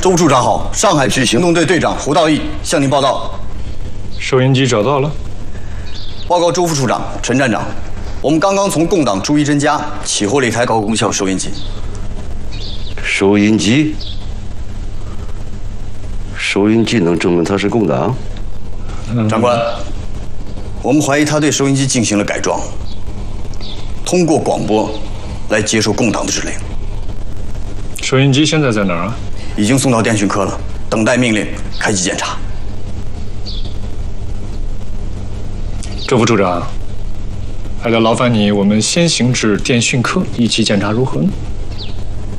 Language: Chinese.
周部处长好，上海市行动队队长胡道义向您报道。 收音机找到了。 报告周副处长、陈站长，我们刚刚从共党朱一珍家起获了一台高功效收音机。 收音机？收音机能证明他是共党？ 长官，我们怀疑他对收音机进行了改装，通过广播来接受共党的指令。 收音机现在在哪儿啊？ 已经送到电讯科了，等待命令开机检查。 周副处长，还得劳烦你，我们先行至电讯科一起检查如何呢？